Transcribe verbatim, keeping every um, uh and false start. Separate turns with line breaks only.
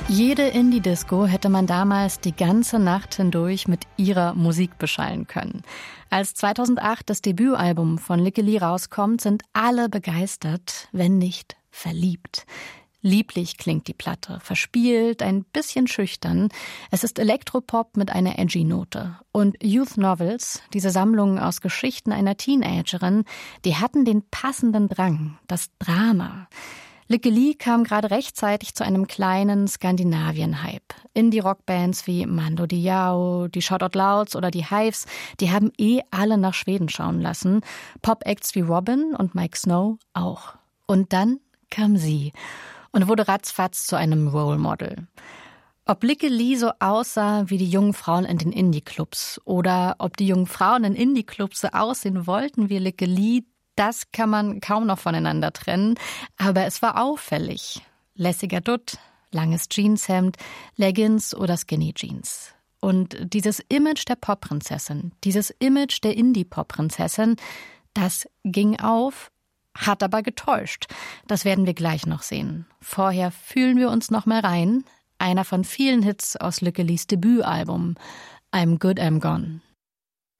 Jede Indie-Disco hätte man damals die ganze Nacht hindurch mit ihrer Musik beschallen können. Als zweitausendacht das Debütalbum von Lykke Li rauskommt, sind alle begeistert, wenn nicht verliebt. Lieblich klingt die Platte, verspielt, ein bisschen schüchtern. Es ist Elektropop mit einer edgy Note. Und Youth Novels, diese Sammlung aus Geschichten einer Teenagerin, die hatten den passenden Drang, das Drama. Lykke Li kam gerade rechtzeitig zu einem kleinen Skandinavien-Hype. Indie-Rockbands wie Mando Diao, die Shout Out Louds oder die Hives, die haben eh alle nach Schweden schauen lassen. Pop-Acts wie Robin und Mike Snow auch. Und dann kam sie und wurde ratzfatz zu einem Role Model. Ob Lykke Li so aussah wie die jungen Frauen in den Indie-Clubs oder ob die jungen Frauen in Indie-Clubs so aussehen wollten wie Lykke Li, das kann man kaum noch voneinander trennen, aber es war auffällig. Lässiger Dutt, langes Jeanshemd, Leggings oder Skinny Jeans. Und dieses Image der Popprinzessin, dieses Image der Indie-Pop-Prinzessin, das ging auf, hat aber getäuscht. Das werden wir gleich noch sehen. Vorher fühlen wir uns noch mal rein. Einer von vielen Hits aus Lykke Lis Debütalbum, I'm Good, I'm Gone.